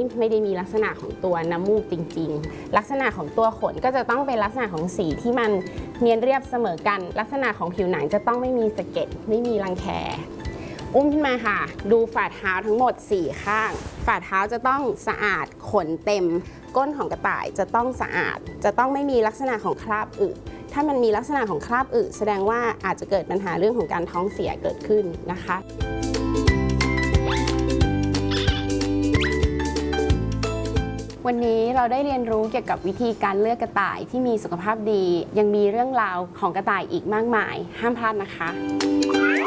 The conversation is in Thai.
ไม่ได้มีลักษณะของตัวน้ำมูกจริงๆลักษณะของตัวขนก็จะต้องเป็นลักษณะของสีที่มันเนียนเรียบเสมอกันลักษณะของผิวหนังจะต้องไม่มีสะเก็ดไม่มีรังแคอุ้มขึ้นมาค่ะดูฝ่าเท้าทั้งหมด4ข้างฝ่าเท้าจะต้องสะอาดขนเต็มก้นของกระต่ายจะต้องสะอาดจะต้องไม่มีลักษณะของคราบอึถ้ามันมีลักษณะของคราบอึแสดงว่าอาจจะเกิดปัญหาเรื่องของการท้องเสียเกิดขึ้นนะคะวันนี้เราได้เรียนรู้เกี่ยวกับวิธีการเลือกกระต่ายที่มีสุขภาพดียังมีเรื่องราวของกระต่ายอีกมากมายห้ามพลาดนะคะ